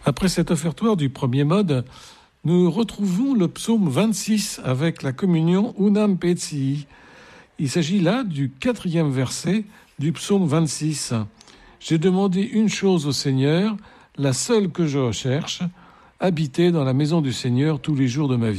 Après cet offertoire du premier mode, nous retrouvons le psaume 26 avec la communion Unam Petsii. Il s'agit là du 4e verset du psaume 26. J'ai demandé une chose au Seigneur, la seule que je recherche, habiter dans la maison du Seigneur tous les jours de ma vie.